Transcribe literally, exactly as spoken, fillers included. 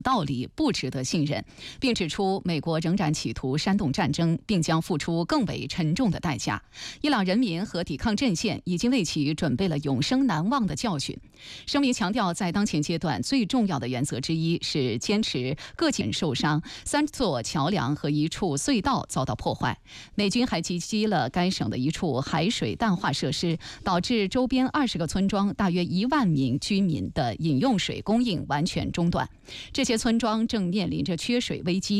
道理不值得信任，并指出美国仍然企图煽动战争，并将付出更为沉重的代价。伊朗人民和抵抗阵线已经为其准备了永生难忘的教训。声明强调，在当前阶段最重要的原则之一是坚持各减受伤，三座桥梁和一处隧道遭到破坏。美军还击击了该省的一处海水淡化设施，导致周边二十个村庄大约一万名居民的饮用水供应完全中断。这些村庄正面临着缺水危机。